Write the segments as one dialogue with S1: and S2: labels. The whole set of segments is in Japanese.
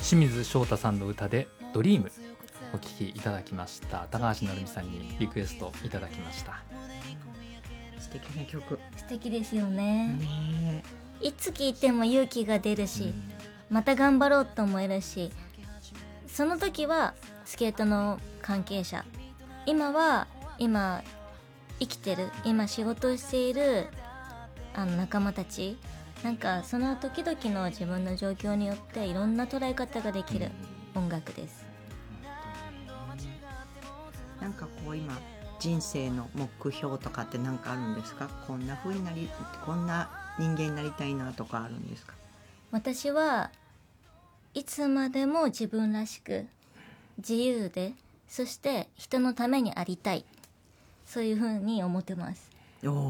S1: 清水翔太さんの歌でドリームお聴きいただきました。高橋成美さんにリクエストいただきました。
S2: 素敵な曲。
S3: 素敵ですよね。
S2: ね
S3: いつ聴いても勇気が出るし、また頑張ろうと思えるし、その時はスケートの関係者、今生きてる、今仕事をしている仲間たち、なんかその時々の自分の状況によっていろんな捉え方ができる音楽です。
S2: なんかこう今人生の目標とかって何かあるんですか？こんな風にこんな人間になりたいなとかあるんですか？
S3: 私はいつまでも自分らしく自由で、そして人のためにありたい、そういう風に思ってます。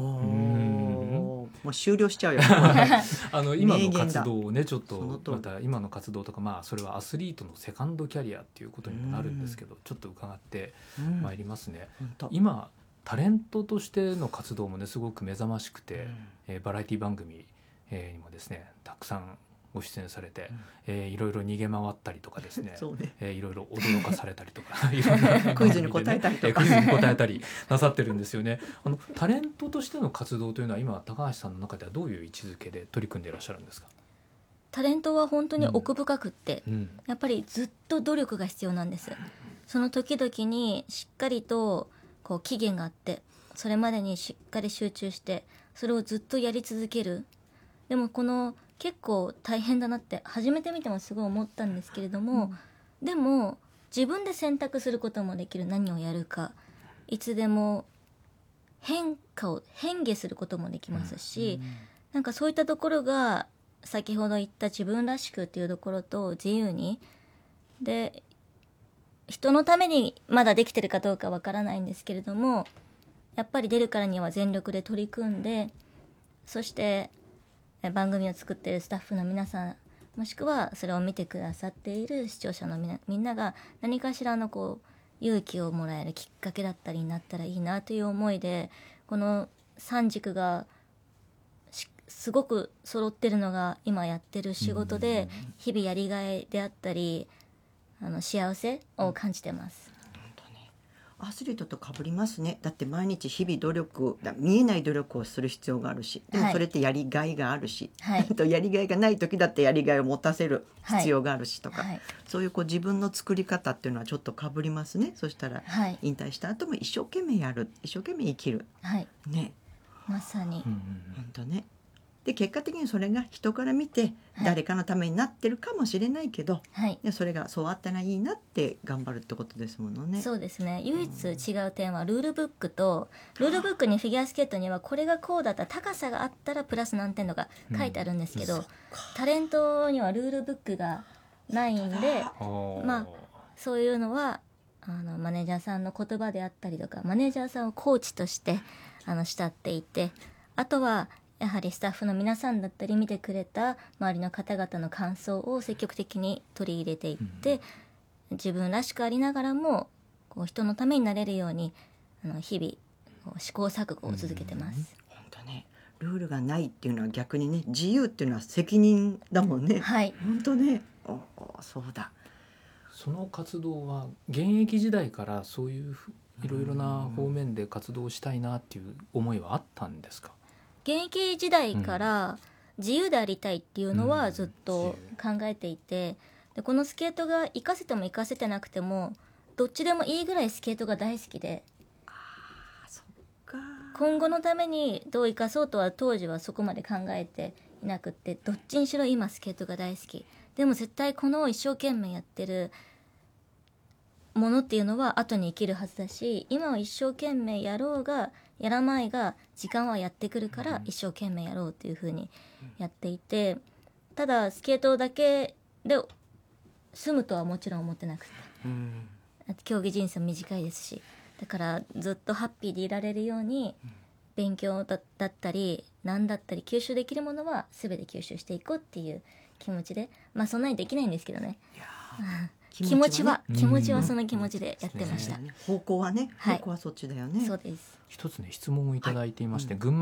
S2: もう終了しちゃうよ
S1: 今の活動をね、ちょっとまた今の活動とか、それはアスリートのセカンドキャリアっていうことにもなるんですけど、ちょっと伺ってまいりますね。今タレントとしての活動もねすごく目覚ましくて、バラエティ番組にもですねたくさんご出演されて、いろいろ逃げ回ったりとかですねいろいろ驚かされたりとかいろんな
S2: クイズに答えたりとか
S1: クイズに答えたりなさってるんですよね。タレントとしての活動というのは今高橋さんの中ではどういう位置づけで取り組んでいらっしゃるんですか？
S3: タレントは本当に奥深くって、やっぱりずっと努力が必要なんです。その時々にしっかりとこう期限があって、それまでにしっかり集中してそれをずっとやり続ける。でも結構大変だなって初めて見てもすごい思ったんですけれども、でも自分で選択することもできる。何をやるか、いつでも変化することもできますし、なんかそういったところが先ほど言った自分らしくっていうところと自由にで、人のためにまだできてるかどうかわからないんですけれども、やっぱり出るからには全力で取り組んで、そして番組を作っているスタッフの皆さん、もしくはそれを見てくださっている視聴者のみんなが何かしらの勇気をもらえるきっかけだったりになったらいいなという思いで、この三軸がすごく揃ってるのが今やってる仕事で、日々やりがいであったり幸せを感じてます。
S2: アスリートと被りますね。だって毎日日々見えない努力をする必要があるし、でもそれってやりがいがあるし、やりがいがない時だってやりがいを持たせる必要があるしとか、そういう自分の作り方っていうのはちょっと被りますね。そしたら、引退した後も一生懸命やる、一生懸命生きる、ね、
S3: まさに、
S2: 本当ね。で結果的にそれが人から見て誰かのためになってるかもしれないけど、それがそうあったらいいなって頑張るってことですものね。
S3: そうですね。唯一違う点はルールブックと、ルールブックにフィギュアスケートにはこれがこうだったら高さがあったらプラス何点とか書いてあるんですけど、タレントにはルールブックがないんで、そういうのはマネージャーさんの言葉であったりとか、マネージャーさんをコーチとして慕っていて、あとはやはりスタッフの皆さんだったり見てくれた周りの方々の感想を積極的に取り入れていって、自分らしくありながらも人のためになれるように日々試行錯誤を続けてます。
S2: 本当ね、ルールがないっていうのは逆にね、自由っていうのは責任だもんね。本当ね。そうだ。
S1: その活動は現役時代からそういういろいろな方面で活動したいなっていう思いはあったんですか？
S3: 現役時代から自由でありたいっていうのはずっと考えていて、でこのスケートが活かせても活かせてなくてもどっちでもいいぐらいスケートが大好きで、
S2: そっか。
S3: 今後のためにどう生かそうとは当時はそこまで考えていなくって、どっちにしろ今スケートが大好きでも絶対この一生懸命やってるものっていうのは後に生きるはずだし、今は一生懸命やろうがやらないが時間はやってくるから一生懸命やろうっていう風にやっていて、ただスケートだけで済むとはもちろん思ってなくて、競技人生も短いですし、だからずっとハッピーでいられるように勉強だったり何だったり吸収できるものは全て吸収していこうっていう気持ちで、そんなにできないんですけどね。気持ちはその気持ちでやってました。
S2: 方向はそっちだよね。
S3: そうです。
S1: 一つね質問をいただいていまして、群馬